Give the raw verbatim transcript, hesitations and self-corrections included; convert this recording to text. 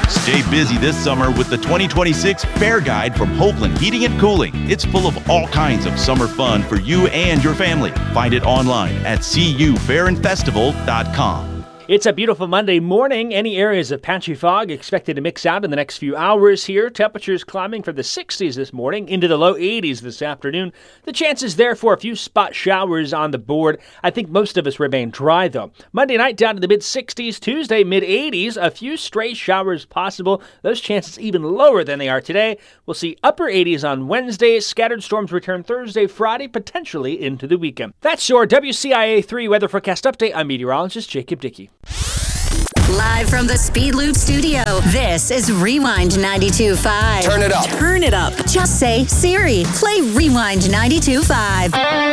Stay busy this summer with the twenty twenty-six Fair Guide from Hoagland Heating and Cooling. It's full of all kinds of summer fun for you and your family. Find it online at c u fair and festival dot com. It's a beautiful Monday morning. Any areas of patchy fog expected to mix out in the next few hours here. Temperatures climbing from the sixties this morning into the low eighties this afternoon. The chances there for a few spot showers on the board. I think most of us remain dry, though. Monday night down to the mid-sixties. Tuesday, mid-eighties. A few stray showers possible. Those chances even lower than they are today. We'll see upper eighties on Wednesday. Scattered storms return Thursday, Friday, potentially into the weekend. That's your W C I A three weather forecast update. I'm meteorologist Jacob Dickey. Live from the Speed Loop studio, this is Rewind ninety-two point five. Turn it up. Turn it up. Just say, Siri, play Rewind ninety-two point five.